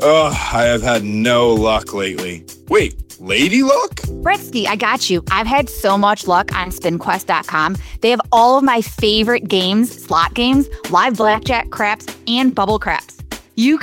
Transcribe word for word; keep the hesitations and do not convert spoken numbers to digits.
Ugh, I have had no luck lately. Wait, lady luck? Bretsky, I got you. I've had so much luck on spin quest dot com. They have all of my favorite games, slot games, live blackjack, craps, and bubble craps. You